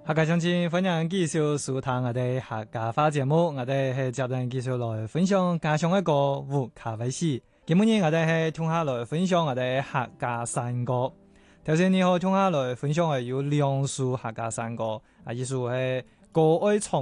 客家鄉親歡迎繼續收聽我哋客家話節目，我哋係接住繼續來分享家鄉一個烏咖啡史。今日我哋係聽下來分享我哋客家山歌。頭先你好聽下來分享係有兩首客家山歌，一首係歌愛重